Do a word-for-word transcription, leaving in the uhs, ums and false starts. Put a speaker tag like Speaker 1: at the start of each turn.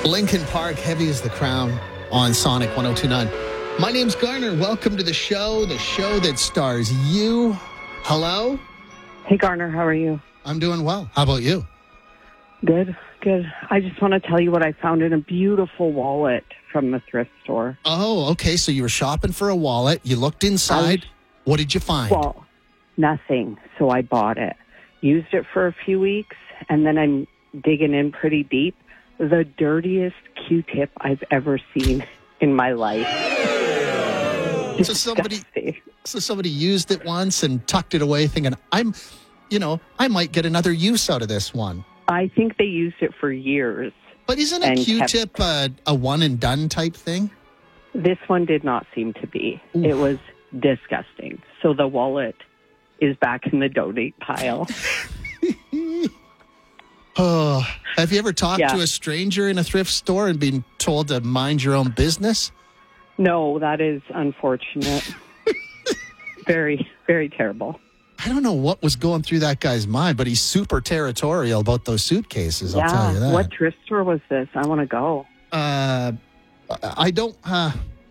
Speaker 1: Lincoln Park, Heavy as the Crown on Sonic one oh two point nine. My name's Garner. Welcome to the show, the show that stars you. Hello?
Speaker 2: Hey, Garner, how are you?
Speaker 1: I'm doing well. How about you?
Speaker 2: Good, good. I just want to tell you what I found in a beautiful wallet from the thrift store.
Speaker 1: Oh, okay. So you were shopping for a wallet. You looked inside.
Speaker 2: Was,
Speaker 1: what did you find?
Speaker 2: Well, nothing. So I bought it. Used it for a few weeks, and then I'm digging in pretty deep. The dirtiest Q-tip I've ever seen in my life.
Speaker 1: So somebody, so somebody used it once and tucked it away thinking, I'm, you know, I might get another use out of this one.
Speaker 2: I think they used it for years.
Speaker 1: But isn't a Q-tip kept, uh, a one and done type thing?
Speaker 2: This one did not seem to be. Oof. It was disgusting. So the wallet is back in the donate pile.
Speaker 1: Oh, have you ever talked
Speaker 2: yeah.
Speaker 1: to a stranger in a thrift store and been told to mind your own business?
Speaker 2: No, that is unfortunate. very, very terrible.
Speaker 1: I don't know what was going through that guy's mind, but he's super territorial about those suitcases,
Speaker 2: yeah.
Speaker 1: I'll tell you that.
Speaker 2: What thrift store was this? I want to go.
Speaker 1: Uh, I don't... Uh,